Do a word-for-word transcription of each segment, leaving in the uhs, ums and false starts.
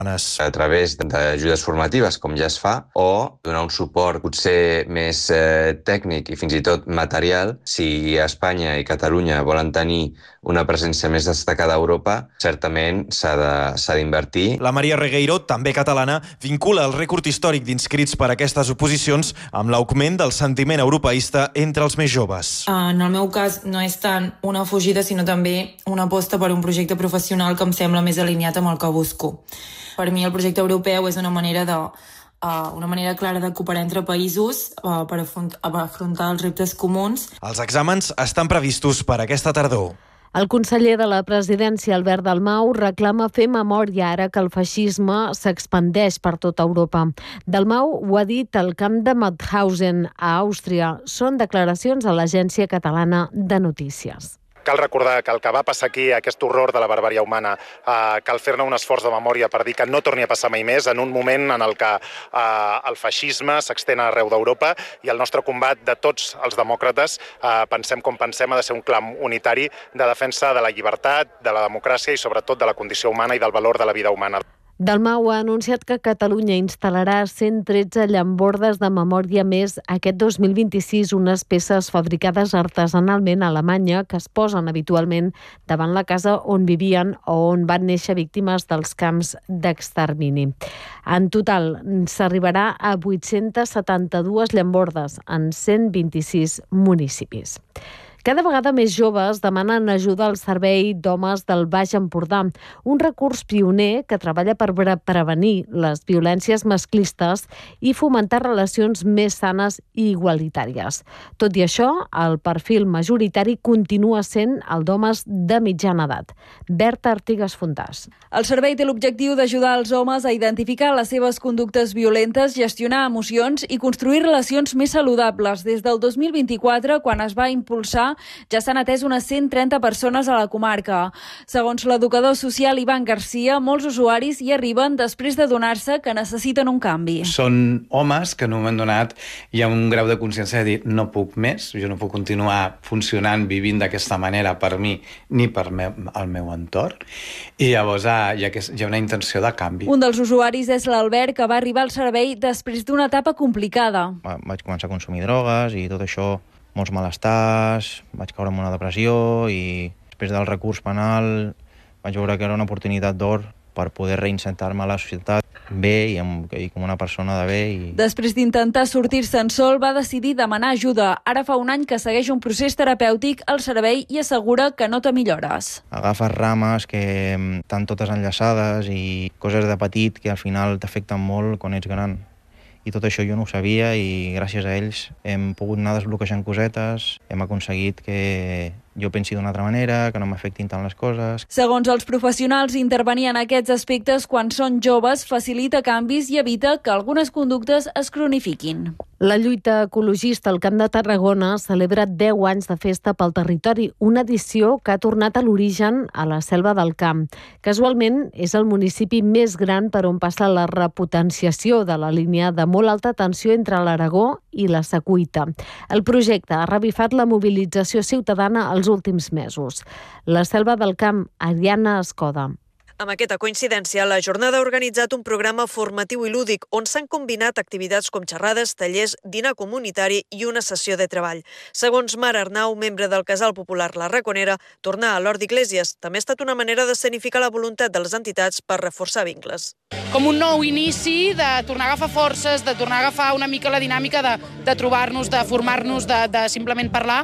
a través d'ajudes formatives, com ja es fa, o donar un suport potser més eh, tècnic i fins i tot material. Si Espanya i Catalunya volen tenir una presència més destacada a Europa, certament s'ha d'invertir. La Maria Regueiro, també catalana, vincula el rècord històric d'inscrits per aquestes oposicions amb l'augment del sentiment europeista entre els més joves. En el meu cas no és tant una fugida, sinó també una aposta per un projecte professional que em sembla més alineat amb el que busco. Per mi el projecte europeu és una manera de Uh, una manera clara de cooperar entre països uh, per afront afrontar els reptes comuns. Els exàmens estan previstos per aquesta tardor. El conseller de la presidència, Albert Dalmau, reclama fer memòria ara que el feixisme s'expandeix per tota Europa. Dalmau ho ha dit al camp de Mauthausen, a Àustria. Són declaracions a l'Agència Catalana de Notícies. Cal recordar que el que va passar aquí, aquest horror de la barbària humana, eh, cal fer-ne un esforç de memòria per dir que no torni a passar mai més en un moment en el que eh, el feixisme s'extén arreu d'Europa i el nostre combat de tots els demòcrates, eh, pensem com pensem, ha de ser un clam unitari de defensa de la llibertat, de la democràcia i sobretot de la condició humana i del valor de la vida humana. Dalmau ha anunciat que Catalunya instal·larà cent tretze llambordes de memòria més aquest dos mil vint-i-sis, unes peces fabricades artesanalment a Alemanya que es posen habitualment davant la casa on vivien o on van néixer víctimes dels camps d'extermini. En total, s'arribarà a vuit-centes setanta-dues llambordes en cent vint-i-sis municipis. Cada vegada més joves demanen ajuda al Servei d'Homes del Baix Empordà, un recurs pioner que treballa per prevenir les violències masclistes i fomentar relacions més sanes i igualitàries. Tot i això, el perfil majoritari continua sent el d'homes de mitjana edat. Berta Artigas Fontàs. El servei té l'objectiu d'ajudar els homes a identificar les seves conductes violentes, gestionar emocions i construir relacions més saludables. Des del dos mil vint-i-quatre, quan es va impulsar, ja s'han atès unes cent trenta persones a la comarca. Segons l'educador social Ivan Garcia, molts usuaris hi arriben després de donar-se que necessiten un canvi. Són homes que en un moment donat hi ha un grau de consciència de dir no puc més, jo no puc continuar funcionant, vivint d'aquesta manera per mi ni per el meu entorn, i llavors hi ha, hi ha una intenció de canvi. Un dels usuaris és l'Albert, que va arribar al servei després d'una etapa complicada. Vaig començar a consumir drogues i tot això, molts malestars, vaig caure en una depressió i després del recurs penal vaig veure que era una oportunitat d'or per poder reinserir-me a la societat bé i, amb, i com una persona de bé. I... Després d'intentar sortir-se'n sol, va decidir demanar ajuda. Ara fa un any que segueix un procés terapèutic al servei i assegura que nota millores. Agafes rames que estan totes enllaçades i coses de petit que al final t'afecten molt quan ets gran. I tot això jo no ho sabia i gràcies a ells hem pogut anar desbloquejant cosetes, hem aconseguit que jo pensi d'una altra manera, que no m'afectin tant les coses. Segons els professionals, intervenir en aquests aspectes quan són joves facilita canvis i evita que algunes conductes es cronifiquin. La lluita ecologista al Camp de Tarragona celebra deu anys de festa pel territori, una edició que ha tornat a l'origen a la Selva del Camp. Casualment, és el municipi més gran per on passa la repotenciació de la línia de molt alta tensió entre l'Aragó i la Secuita. El projecte ha revifat la mobilització ciutadana als últims mesos. La Selva del Camp, Ariana Escoda. Amb aquesta coincidència, la jornada ha organitzat un programa formatiu i lúdic on s'han combinat activitats com xerrades, tallers, dinar comunitari i una sessió de treball. Segons Mar Arnau, membre del Casal Popular La Raconera, tornar a l'Hort d'Iglesias també ha estat una manera d'escenificar la voluntat de les entitats per reforçar vincles. Com un nou inici de tornar a agafar forces, de tornar a agafar una mica la dinàmica de, de trobar-nos, de formar-nos, de, de simplement parlar,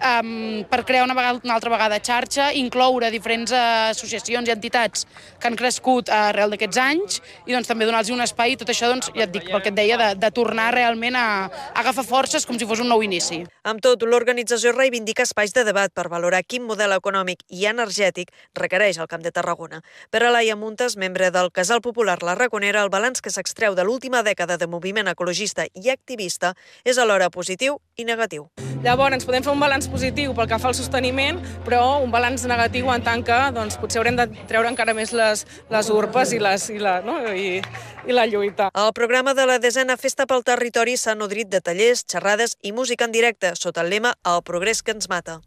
Um, per crear una, vegada, una altra vegada xarxa, incloure diferents uh, associacions i entitats que han crescut uh, arrel d'aquests anys i doncs, també donar-los un espai i tot això, doncs, ja et dic, pel que et deia, de, de tornar realment a, a agafar forces com si fos un nou inici. Amb tot, l'organització reivindica espais de debat per valorar quin model econòmic i energètic requereix el Camp de Tarragona. Per a Laia Muntes, membre del Casal Popular La Raconera, el balanç que s'extreu de l'última dècada de moviment ecologista i activista és alhora positiu i negatiu. Llavors, podem fer un balanç positiu pel que fa al sosteniment, però un balanç negatiu en tant que doncs, potser haurem de treure encara més les, les urpes i, les, i, la, no? I, i la lluita. El programa de la desena Festa pel Territori s'ha nodrit de tallers, xerrades i música en directe, sota el lema El progrés que ens mata.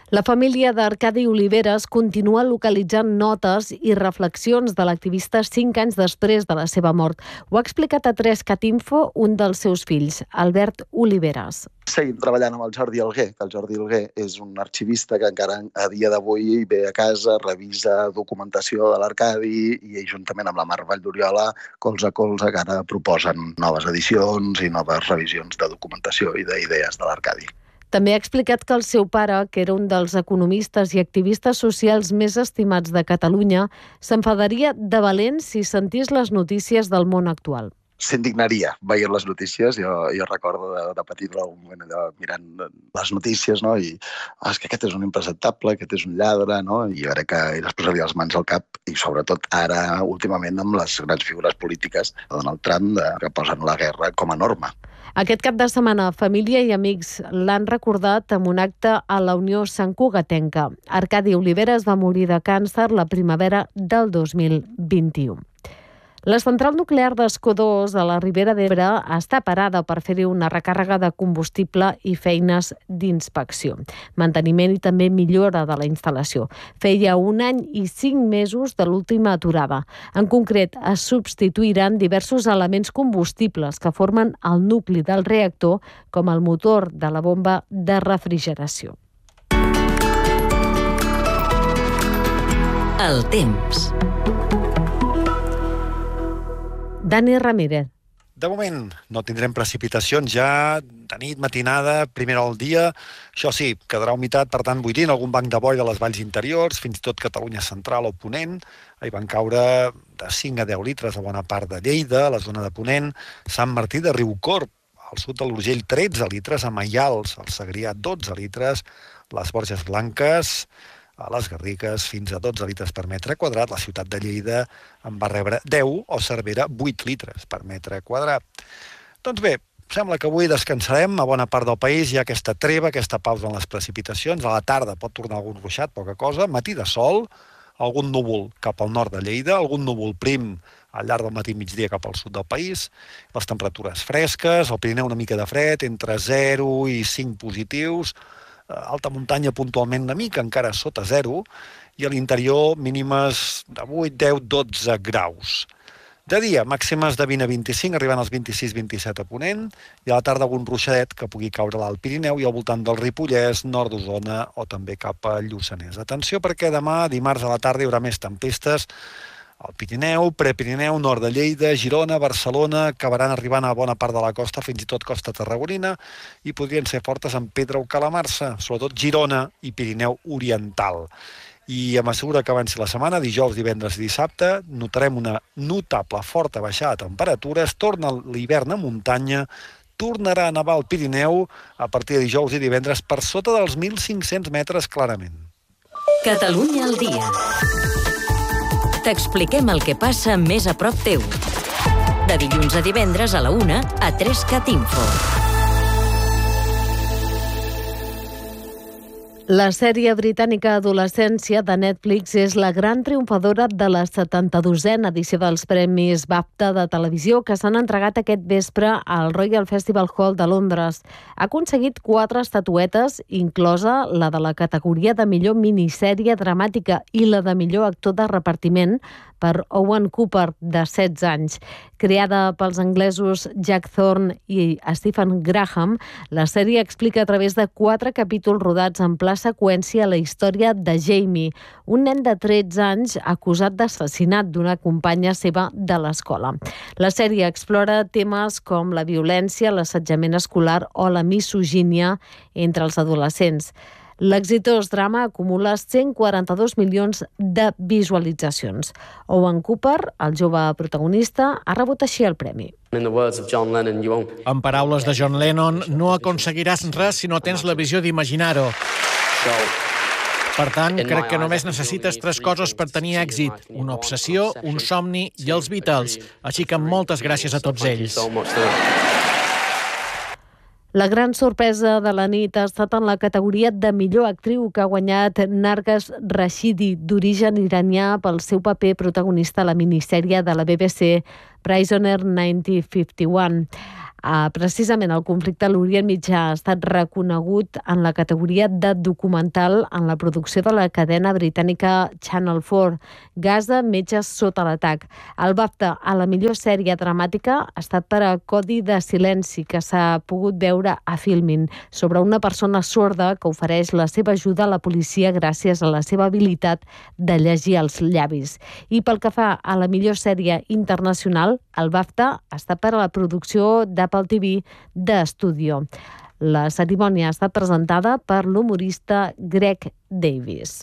La família d'Arcadi Oliveres continua localitzant notes i reflexions de l'activista cinc anys després de la seva mort. Ho ha explicat a tres cat info un dels seus fills, Albert Oliveres. Seguim treballant amb el Jordi Alguer, que el Jordi Alguer és un arxivista que encara a dia d'avui ve a casa, revisa documentació de l'Arcadi i juntament amb la Mar Valldoriola, colze a colze, que ara proposen noves edicions i noves revisions de documentació i d'idees de l'Arcadi. També ha explicat que el seu pare, que era un dels economistes i activistes socials més estimats de Catalunya, s'enfadaria de valent si sentís les notícies del món actual. S'indignaria veient les notícies. Jo, jo recordo de, de petit algun moment allò, mirant les notícies, no? I oh, és que aquest és un impresentable, aquest és un lladre, no? I jo crec que ell es posaria les mans al cap, i sobretot ara, últimament, amb les grans figures polítiques de Donald Trump, de, que posen la guerra com a norma. Aquest cap de setmana, família i amics l'han recordat amb un acte a la Unió Santcugatenca. Arcadi Oliveres va morir de càncer la primavera del dos mil vint-i-u. La central nuclear d'Escó dos a la Ribera d'Ebre està parada per fer-hi una recàrrega de combustible i feines d'inspecció, manteniment i també millora de la instal·lació. Feia un any i cinc mesos de l'última aturada. En concret, es substituiran diversos elements combustibles que formen el nucli del reactor, com el motor de la bomba de refrigeració. El temps. Dani Ramírez. De moment no tindrem precipitacions ja de nit, matinada, primera del dia. Això sí, quedarà humitat, per tant, buidint algun banc de boira a les valls interiors, fins i tot Catalunya central o Ponent. Hi van caure de cinc a deu litres a bona part de Lleida, a la zona de Ponent, Sant Martí de Riucorb, al sud de l'Urgell tretze litres, a Maials, al Segrià dotze litres, les Borges Blanques, a les Garrigues, fins a dotze litres per metre quadrat. La ciutat de Lleida en va rebre deu o Cervera vuit litres per metre quadrat. Doncs bé, sembla que avui descansarem a bona part del país. Hi ha aquesta treva, aquesta pausa en les precipitacions. A la tarda pot tornar algun ruixat, poca cosa. Matí de sol, algun núvol cap al nord de Lleida, algun núvol prim al llarg del matí migdia cap al sud del país. Les temperatures fresques, al Pirineu una mica de fred, entre zero i cinc positius, alta muntanya puntualment una mica, encara sota zero, i a l'interior mínimes de vuit, deu, dotze graus. De dia, màximes de vint a vint-i-cinc, arribant als vint-i-sis vint-i-set a Ponent, i a la tarda algun ruixadet que pugui caure a l'Alt Pirineu i al voltant del Ripollès, nord d'Osona o també cap a Lluçanès. Atenció perquè demà, dimarts a la tarda, hi haurà més tempestes al Pirineu, Prepirineu, nord de Lleida, Girona, Barcelona, acabaran arribant a bona part de la costa, fins i tot costa tarragonina, i podrien ser fortes en Pedra o Calamarsa, sobretot Girona i Pirineu oriental. I a mesura que avanci la setmana, dijous, divendres i dissabte, notarem una notable forta baixada de temperatures, torna l'hivern a muntanya, tornarà a nevar al Pirineu a partir de dijous i divendres per sota dels mil cinc-cents metres clarament. Catalunya al dia. T'expliquem el que passa més a prop teu. De dilluns a divendres a la una a tres cat info. La sèrie britànica Adolescència de Netflix és la gran triomfadora de la setanta-dosena edició dels Premis BAFTA de televisió que s'han entregat aquest vespre al Royal Festival Hall de Londres. Ha aconseguit quatre estatuetes, inclosa la de la categoria de millor minissèrie dramàtica i la de millor actor de repartiment per Owen Cooper, de setze anys. Creada pels anglesos Jack Thorne i Stephen Graham, la sèrie explica a través de quatre capítols rodats en pla seqüència la història de Jamie, un nen de tretze anys acusat d'assassinat d'una companya seva de l'escola. La sèrie explora temes com la violència, l'assetjament escolar o la misogínia entre els adolescents. L'exitós drama acumula cent quaranta-dos milions de visualitzacions. Owen Cooper, el jove protagonista, ha rebut així el premi. En paraules de John Lennon, no aconseguiràs res si no tens la visió d'imaginar-ho. Per tant, crec que només necessites tres coses per tenir èxit: una obsessió, un somni i els Beatles. Així que moltes gràcies a tots ells. La gran sorpresa de la nit ha estat en la categoria de millor actriu que ha guanyat Narges Rashidi, d'origen iranià, pel seu paper protagonista a la minissèrie de la B B C Prisoner mil nou cents cinquanta-u. Uh, precisament el conflicte a l'Orient Mitjà ha estat reconegut en la categoria de documental en la producció de la cadena britànica Channel four, Gaza, metges sota l'atac. El BAFTA a la millor sèrie dramàtica ha estat per a Codi de silenci, que s'ha pogut veure a Filmin, sobre una persona sorda que ofereix la seva ajuda a la policia gràcies a la seva habilitat de llegir els llavis. I pel que fa a la millor sèrie internacional, el BAFTA ha estat per a la producció de Apple T V d'Estudio. La cerimònia ha estat presentada per l'humorista Greg Davis.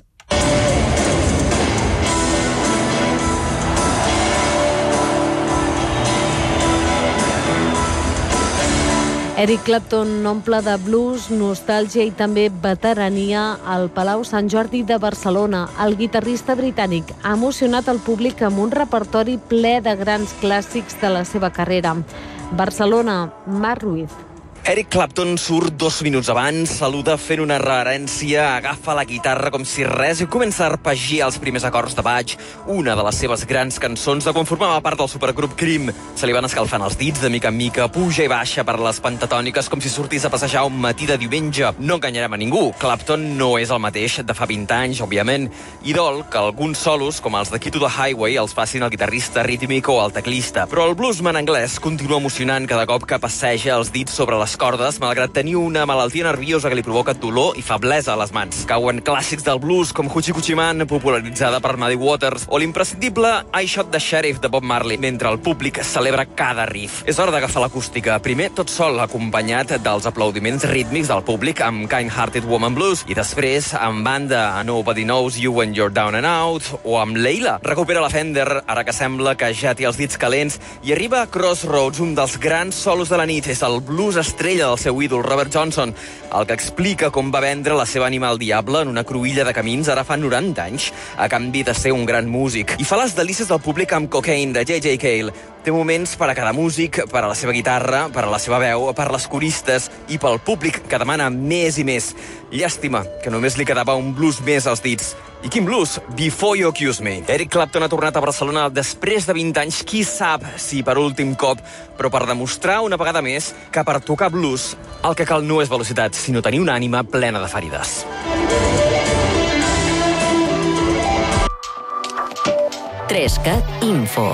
Eric Clapton omple de blues, nostàlgia i també veterania al Palau Sant Jordi de Barcelona. El guitarrista britànic ha emocionat el públic amb un repertori ple de grans clàssics de la seva carrera. Barcelona, Marc Ruiz. Eric Clapton surt dos minuts abans, saluda fent una reverència, agafa la guitarra com si res i comença a arpeggiar els primers acords de Bach, una de les seves grans cançons de quan formava part del supergrup Cream. Se li van escalfant els dits de mica en mica, puja i baixa per les pentatòniques com si sortís a passejar un matí de diumenge. No enganyarem a ningú, Clapton no és el mateix de fa vint anys, òbviament, i dol que alguns solos, com els de Key to the Highway, els facin el guitarrista rítmic o el teclista. Però el bluesman anglès continua emocionant cada cop que passeja els dits sobre les cordes, malgrat tenir una malaltia nerviosa que li provoca dolor i feblesa a les mans. Cauen clàssics del blues com Hoochie Coochie Man, popularitzada per Muddy Waters, o l'imprescindible I Shot the Sheriff de Bob Marley, mentre el públic celebra cada riff. És hora d'agafar l'acústica, primer tot sol, acompanyat dels aplaudiments rítmics del públic amb Kind-Hearted Woman Blues, i després amb banda a Nobody Knows You When You're Down and Out, o amb Leila. Recupera la Fender, ara que sembla que ja té els dits calents, i arriba a Crossroads, un dels grans solos de la nit. És el blues estrella del seu ídol, Robert Johnson, el que explica com va vendre la seva ànima al diable en una cruïlla de camins ara fa noranta anys, a canvi de ser un gran músic. I fa les delícies del públic amb Cocaine, de J J Cale. Té moments per a cada músic, per a la seva guitarra, per a la seva veu, per les coristes i pel públic que demana més i més. Llàstima que només li quedava un blues més als dits. I quin blues? Before You Accuse Me. Eric Clapton ha tornat a Barcelona després de vint anys, qui sap si per últim cop, però per demostrar una vegada més que per tocar blues el que cal no és velocitat, sinó tenir una ànima plena de ferides. Trescat Info.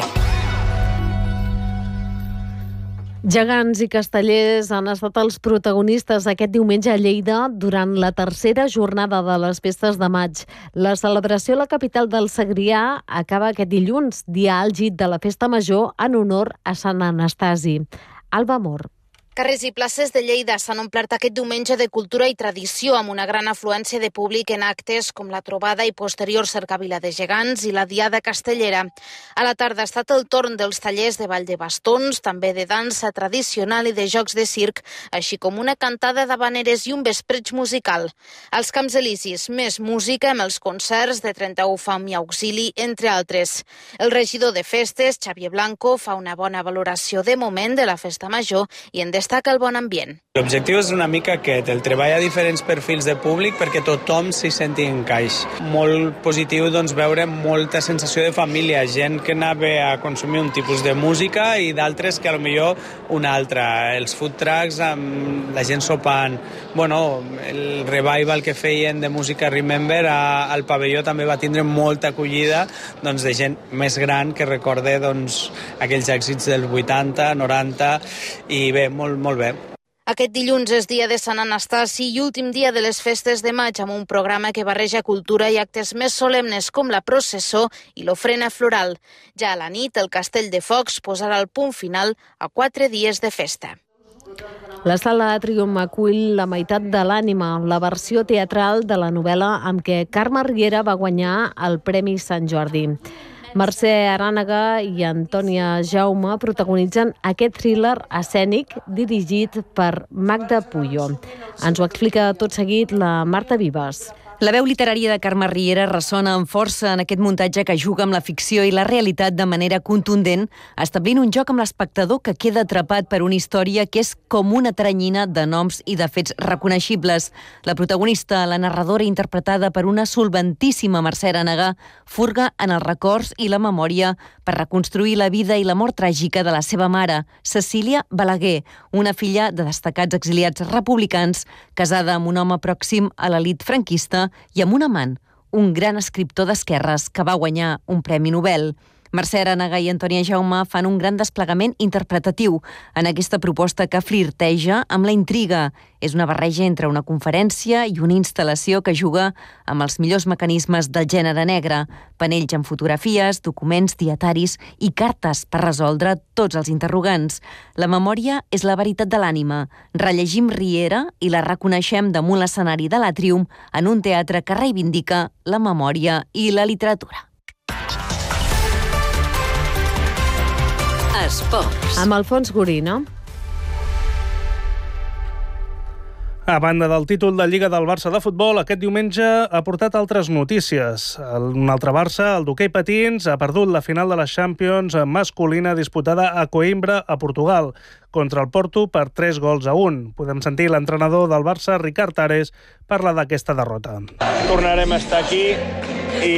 Gegants i castellers han estat els protagonistes aquest diumenge a Lleida durant la tercera jornada de les festes de maig. La celebració a la capital del Segrià acaba aquest dilluns, dia àlgid de la festa major en honor a Sant Anastasi. Alba Mor. Carrers i places de Lleida s'han omplert aquest diumenge de cultura i tradició amb una gran afluència de públic en actes com la trobada i posterior cercavila de gegants i la diada castellera. A la tarda ha estat el torn dels tallers de ball de bastons, també de dansa tradicional i de jocs de circ, així com una cantada d'habaneres i un vespreig musical. Als Camps Elisis, més música amb els concerts de trenta-u Fam i Auxili, entre altres. El regidor de festes, Xavier Blanco, fa una bona valoració de moment de la festa major i en destaca el bon ambient. L'objectiu és una mica aquest, el treball a diferents perfils de públic perquè tothom s'hi senti en caix. Molt positiu doncs, veure molta sensació de família, gent que anava a consumir un tipus de música i d'altres que a lo millor una altra. Els food trucks amb la gent sopant. Bueno, el revival que feien de música Remember a, al pavelló també va tindre molta acollida doncs, de gent més gran que recorde doncs, aquells èxits dels vuitanta, noranta i bé, molt molt bé. Aquest dilluns és dia de Sant Anastasi i últim dia de les festes de maig amb un programa que barreja cultura i actes més solemnes com la processó i l'ofrena floral. Ja a la nit, el Castell de Focs posarà el punt final a quatre dies de festa. La Sala Atrium acull La meitat de l'ànima, la versió teatral de la novel·la amb què Carme Riera va guanyar el Premi Sant Jordi. Mercè Arànega i Antònia Jaume protagonitzen aquest thriller escènic dirigit per Magda Puyo. Ens ho explica tot seguit la Marta Vives. La veu literària de Carme Riera ressona amb força en aquest muntatge que juga amb la ficció i la realitat de manera contundent, establint un joc amb l'espectador que queda atrapat per una història que és com una teranyina de noms i de fets reconeixibles. La protagonista, la narradora interpretada per una solventíssima Mercè Aranegà, furga en els records i la memòria per reconstruir la vida i la mort tràgica de la seva mare, Cecília Balaguer, una filla de destacats exiliats republicans, casada amb un home pròxim a l'elit franquista i amb un amant, un gran escriptor d'esquerres que va guanyar un Premi Nobel. Mercè Aranegà i Antònia Jaume fan un gran desplegament interpretatiu en aquesta proposta que flirteja amb la intriga. És una barreja entre una conferència i una instal·lació que juga amb els millors mecanismes del gènere negre, panells amb fotografies, documents, dietaris i cartes per resoldre tots els interrogants. La memòria és la veritat de l'ànima. Rellegim Riera i la reconeixem damunt l'escenari de l'Àtrium en un teatre que reivindica la memòria i la literatura. Esports. Amb Alfons Gorina. A banda del títol de Lliga del Barça de futbol, aquest diumenge ha portat altres notícies. Un altre Barça, el d'hoquei patins, ha perdut la final de la Champions masculina disputada a Coimbra, a Portugal, contra el Porto per tres gols a un. Podem sentir l'entrenador del Barça, Ricard Ares, parlar d'aquesta derrota. Tornarem a estar aquí i,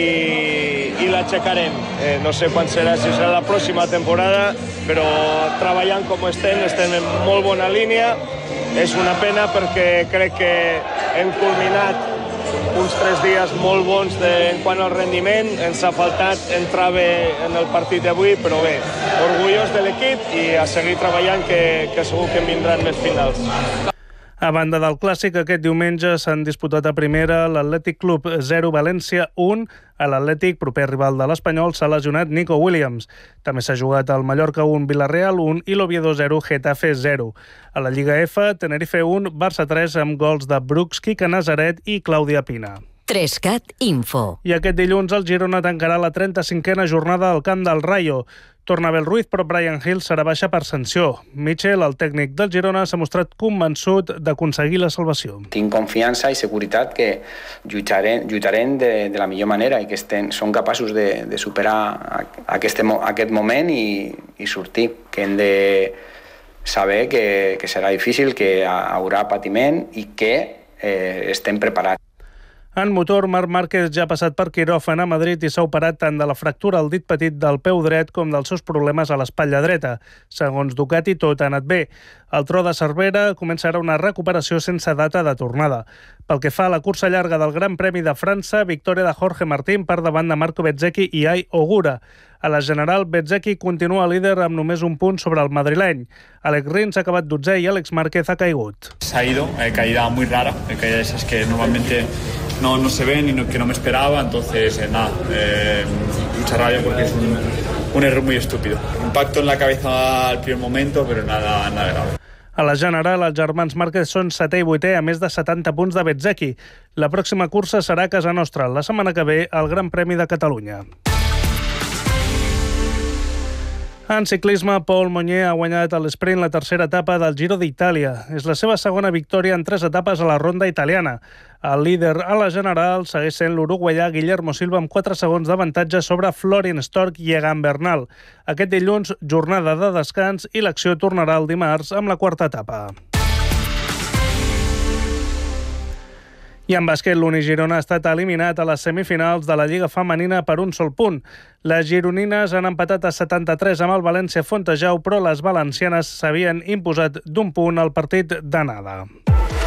i l'aixecarem. Eh, no sé quan serà, si serà la pròxima temporada, però treballant com estem, estem en molt bona línia. És una pena perquè crec que hem culminat uns tres dies molt bons de, en quant al rendiment. Ens ha faltat entrar bé en el partit d'avui, però bé, orgullós de l'equip i a seguir treballant, que, que segur que en vindran més finals. A banda del Clàssic, aquest diumenge s'han disputat a primera l'Atlètic Club zero, València un. A l'Atlètic, proper rival de l'Espanyol, s'ha lesionat Nico Williams. També s'ha jugat el Mallorca un, Villarreal un i l'Oviedo zero, Getafe zero. A la Lliga F, Tenerife un, Barça tres amb gols de Brooks, Quique Nazaret i Clàudia Pina. Trescat Info. I aquest dilluns el Girona tancarà la trenta-cinquena jornada al camp del Rayo. Torna Abel Ruiz, però Brian Hill serà baixa per sanció. Michel, el tècnic del Girona, s'ha mostrat convençut d'aconseguir la salvació. Tinc confiança i seguretat que lluitarem, lluitarem de, de la millor manera i que estem, som capaços de, de superar aquest, aquest moment i, i sortir. Que hem de saber que, que serà difícil, que hi haurà patiment i que eh, estem preparats. En motor, Marc Márquez ja ha passat per quiròfan a Madrid i s'ha operat tant de la fractura al dit petit del peu dret com dels seus problemes a l'espatlla dreta. Segons Ducati, tot ha anat bé. El tro de Cervera començarà una recuperació sense data de tornada. Pel que fa a la cursa llarga del Gran Premi de França, victòria de Jorge Martín per davant de Marco Bezzecchi i Ai Ogura. A la general, Bezzecchi continua líder amb només un punt sobre el madrileny. Alex Rins ha acabat dotzè i Àlex Márquez ha caigut. Se ha ido, eh, caída muy rara, eh, caída de esas que normalmente no, no se ven y no, que no me esperaba, entonces eh, nada, eh, mucha rabia porque es un, un error muy estúpido. Impacto en la cabeza al primer momento, pero nada, nada grave. A la general, els germans Márquez són setè i vuitè a més de setanta punts de Bezzecchi. La pròxima cursa serà a casa nostra, la setmana que ve, al Gran Premi de Catalunya. En ciclisme, Paul Monnier ha guanyat a l'esprint la tercera etapa del Giro d'Itàlia. És la seva segona victòria en tres etapes a la ronda italiana. El líder a la general segueix sent l'uruguaià Guillermo Silva amb quatre segons d'avantatge sobre Florian Stork i Egan Bernal. Aquest dilluns, jornada de descans i l'acció tornarà el dimarts amb la quarta etapa. I en bàsquet, l'Uni Girona ha estat eliminat a les semifinals de la Lliga Femenina per un sol punt. Les gironines han empatat a setanta-tres amb el València Fontejau, però les valencianes s'havien imposat d'un punt al partit d'anada.